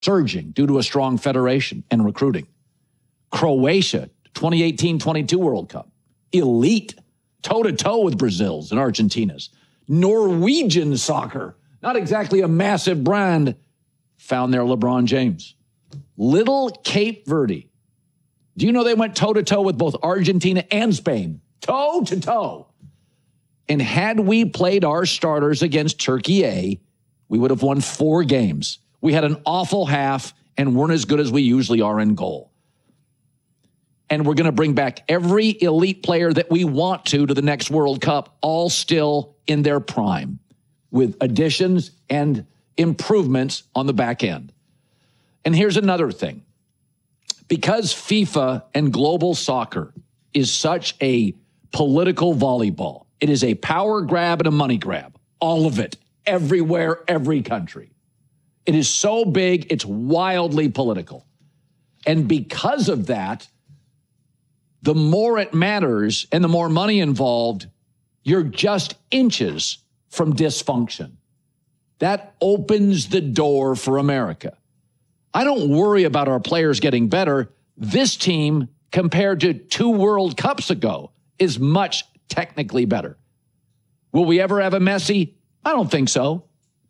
surging due to a strong federation and recruiting. Croatia, 2018-22 World Cup, elite, toe-to-toe with Brazil's and Argentina's. Norwegian soccer, not exactly a massive brand, found their LeBron James. Little Cape Verde. Do you know they went toe-to-toe with both Argentina and Spain? Toe-to-toe. And had we played our starters against Turkey A, we would have won 4 games. We had an awful half and weren't as good as we usually are in goal. And we're going to bring back every elite player that we want to the next World Cup, all still in their prime, with additions and improvements on the back end. And here's another thing. Because FIFA and global soccer is such a political volleyball, it is a power grab and a money grab. All of it, everywhere, every country. It is so big, it's wildly political. And because of that, the more it matters and the more money involved, you're just inches from dysfunction. That opens the door for America. I don't worry about our players getting better. This team, compared to 2 World Cups ago, is much technically better. Will we ever have a Messi? I don't think so.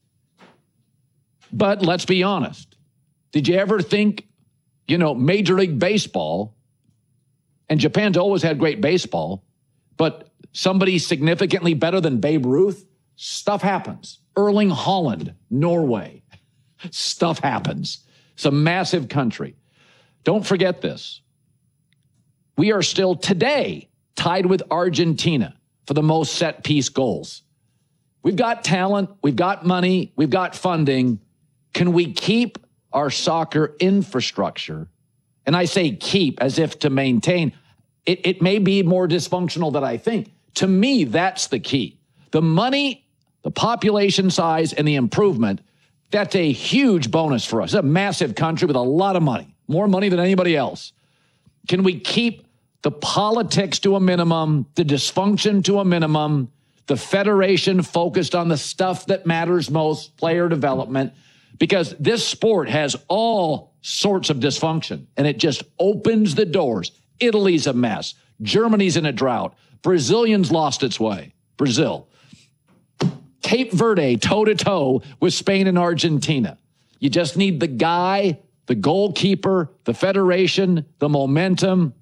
But let's be honest. Did you ever think, Major League Baseball, and Japan's always had great baseball, but somebody significantly better than Babe Ruth? Stuff happens. Erling Haaland, Norway. Stuff happens. It's a massive country. Don't forget this. We are still today tied with Argentina for the most set-piece goals. We've got talent, we've got money, we've got funding. Can we keep our soccer infrastructure? And I say keep as if to maintain. It may be more dysfunctional than I think. To me, that's the key. The money, the population size, and the improvement, that's a huge bonus for us. It's a massive country with a lot of money, more money than anybody else. Can we keep the politics to a minimum, the dysfunction to a minimum, the federation focused on the stuff that matters most, player development? Because this sport has all sorts of dysfunction, and it just opens the doors. Italy's a mess. Germany's in a drought. Brazilians lost its way. Brazil. Cape Verde, toe-to-toe with Spain and Argentina. You just need the guy, the goalkeeper, the federation, the momentum.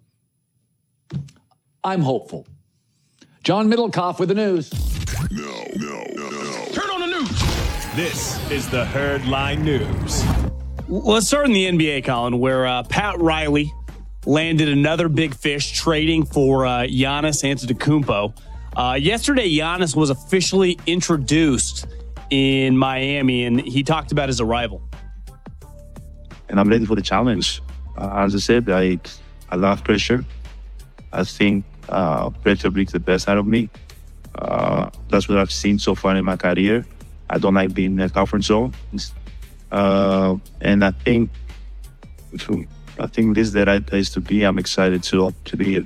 I'm hopeful. John Middlecoff with the news. No. Turn on the news. This is the Herd Line News. Let's start in the NBA, Colin, where Pat Riley landed another big fish trading for Giannis Antetokounmpo. Yesterday, Giannis was officially introduced in Miami, and he talked about his arrival. And I'm ready for the challenge. As I said, I love pressure. I think pressure brings the best out of me. That's what I've seen so far in my career. I don't like being in a comfort zone. And I think this is the right place to be. I'm excited to be here.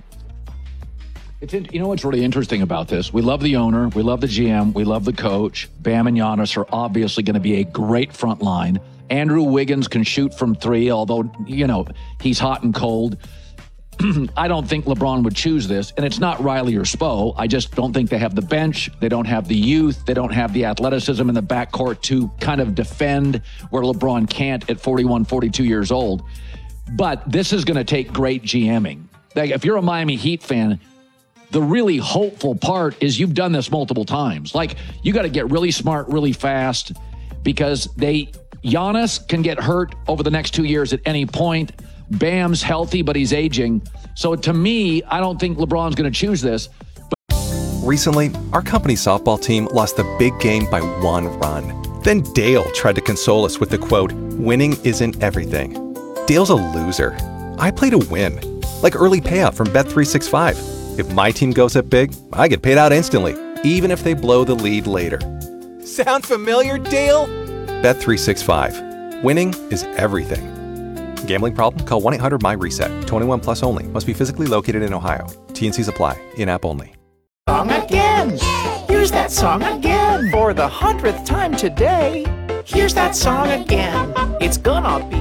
You know what's really interesting about this? We love the owner. We love the GM. We love the coach. Bam and Giannis are obviously going to be a great front line. Andrew Wiggins can shoot from 3, although, he's hot and cold. I don't think LeBron would choose this, and it's not Riley or Spo. I just don't think they have the bench. They don't have the youth. They don't have the athleticism in the backcourt to kind of defend where LeBron can't at 41, 42 years old. But this is going to take great GMing. Like, if you're a Miami Heat fan, the really hopeful part is you've done this multiple times. Like, you got to get really smart really fast because Giannis can get hurt over the next 2 years at any point. Bam's healthy, but he's aging. So to me, I don't think LeBron's going to choose this. Recently, our company softball team lost the big game by 1 run. Then Dale tried to console us with the quote, "Winning isn't everything." Dale's a loser. I play to win. Like early payout from Bet365. If my team goes up big, I get paid out instantly, even if they blow the lead later. Sound familiar, Dale? Bet365. Winning is everything. Gambling problem? Call 1-800-MY-RESET. 21 plus only. Must be physically located in Ohio. T&Cs apply. In-app only. Song again. Here's that song again. For the 100th time today. Here's that song again. It's gonna be